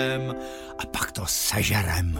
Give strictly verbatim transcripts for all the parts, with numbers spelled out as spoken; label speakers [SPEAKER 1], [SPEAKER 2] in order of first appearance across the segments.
[SPEAKER 1] a pak to sežerem.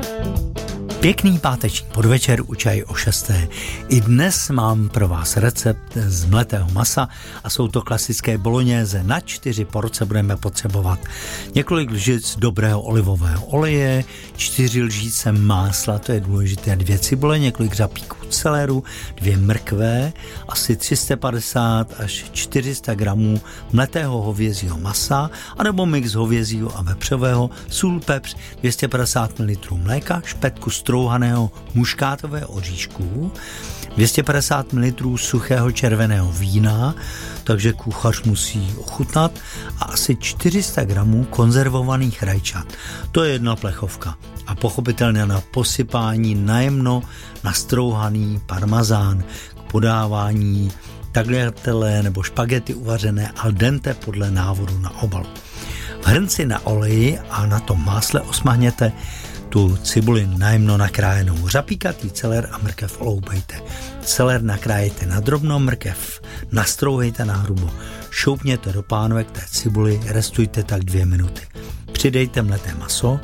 [SPEAKER 1] Pěkný páteční podvečer u Čaji o šesté. I dnes mám pro vás recept z mletého masa a jsou to klasické bolognese. Na čtyři porce budeme potřebovat několik lžic dobrého olivového oleje, čtyři lžíce másla, to je důležité, dvě cibule, několik řapíků celeru, dvě mrkve, asi tři sta padesát až čtyři sta gramů mletého hovězího masa, anebo mix hovězího a vepřového, sůl, pepř, dvě stě padesát mililitrů mléka, špetku strouhaného muškátového oříšku, dvě stě padesát mililitrů suchého červeného vína, takže kuchař musí ochutnat, a asi čtyři sta gramů konzervovaných rajčat. To je jedna plechovka. A pochopitelně na posypání najemno nastrouhaný parmazán k podávání tagliatelle nebo špagety uvařené al dente podle návodu na obalu. V hrnci na oleji a na tom másle osmahněte tu cibuli najemno nakrájenou, řapíkatý celer a mrkev oloubejte. Celer nakrájete na drobno, mrkev nastrouhejte na hrubo. Šoupněte do pánve k té cibuli, restujte tak dvě minuty. Přidejte mleté maso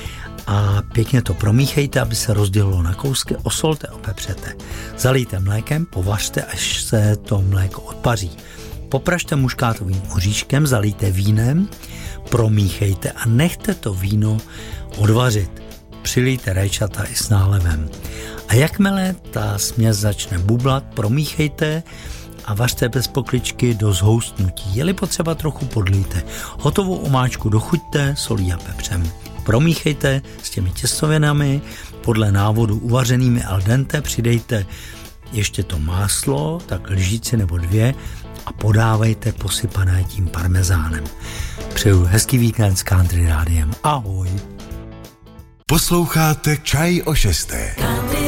[SPEAKER 1] a pěkně to promíchejte, aby se rozdělilo na kousky, osolte, opepřete. Zalijte mlékem, povařte, až se to mléko odpaří. Popražte muškátovým oříškem, zalijte vínem, promíchejte a nechte to víno odvařit. Přilijte rajčata i s nálevem. A jakmile ta směs začne bublat, promíchejte a vařte bez pokličky do zhoustnutí. Je-li potřeba, trochu podlijte. Hotovou omáčku dochuťte solí a pepřem. Promíchejte s těmi těstovinami, podle návodu uvařenými al dente, přidejte ještě to máslo, tak lžíci nebo dvě, a podávejte posypané tím parmezánem. Přeju hezký víkend s Country Rádiem. Ahoj.
[SPEAKER 2] Posloucháte Čaj o šesté.